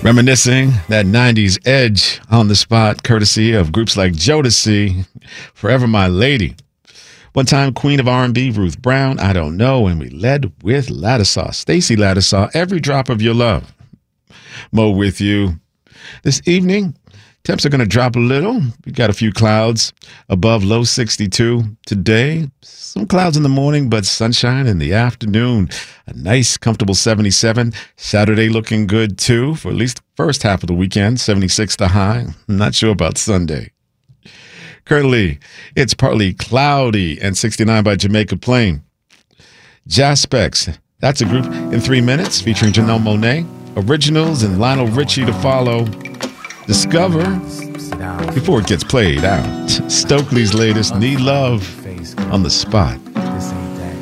Reminiscing that 90s edge on the spot, courtesy of groups like Jodeci, Forever My Lady. One time, Queen of R&B, Ruth Brown, I Don't Know, and we led with Lattisaw, Stacey Lattisaw, Every Drop of Your Love. Mo with you. This evening, temps are going to drop a little. We got a few clouds above, low 62 today. Some clouds in the morning, but sunshine in the afternoon. A nice, comfortable 77. Saturday looking good, too, for at least the first half of the weekend. 76 the high. I'm not sure about Sunday. Currently, it's partly cloudy and 69 by Jamaica Plain. Jaspex, that's a group in 3 minutes featuring Janelle Monáe. Originals and Lionel Richie to follow. Discover before it gets played out. Stokely's latest, Need Love on the Spot.